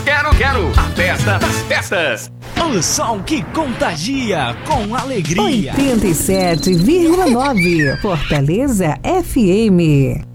Quero, a festa das festas. O som que contagia com alegria. 87,9 Fortaleza FM.